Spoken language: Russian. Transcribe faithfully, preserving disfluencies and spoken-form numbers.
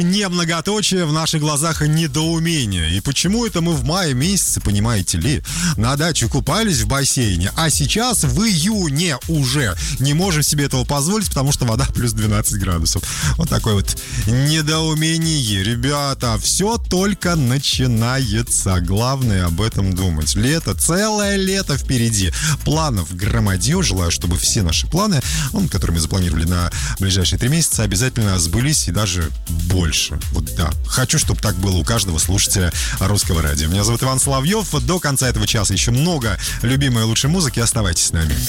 Не многоточие, в наших глазах недоумение. И почему это мы в мае месяце, понимаете ли, на даче купались в бассейне, а сейчас в июне уже не можем себе этого позволить, потому что вода плюс двенадцать градусов. Вот такое вот недоумение. Ребята, все только начинается. Главное об этом думать. Лето, целое лето впереди. Планов громадье. Желаю, чтобы все наши планы, которые мы запланировали на ближайшие три месяца, обязательно сбылись и даже больше. Вот да. Хочу, чтобы так было у каждого слушателя русского радио. Меня зовут Иван Соловьев. До конца этого часа еще много любимой и лучшей музыки. Оставайтесь с нами.